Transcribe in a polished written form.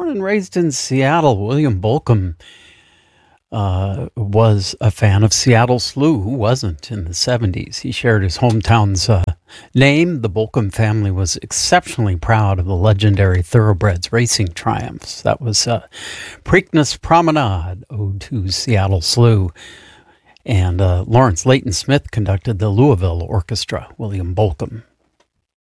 born and raised in Seattle, William Bolcom was a fan of Seattle Slew. Who wasn't in the 70s? He shared his hometown's name. The Bolcom family was exceptionally proud of the legendary Thoroughbreds racing triumphs. That was Preakness Promenade, ode to Seattle Slew. And Lawrence Leighton Smith conducted the Louisville Orchestra, William Bolcom.